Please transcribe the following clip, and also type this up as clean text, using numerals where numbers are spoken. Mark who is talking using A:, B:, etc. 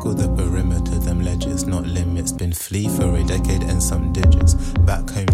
A: Circle the perimeter, them ledges, not limits. Been flea for a decade and some digits. Back home